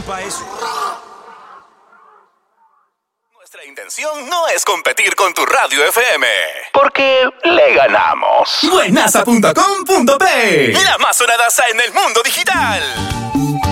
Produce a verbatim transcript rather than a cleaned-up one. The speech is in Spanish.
pa' eso. Nuestra intención no es competir con tu radio F M, porque le ganamos. Buenaza punto com punto pe, la más sonadaza en el mundo digital.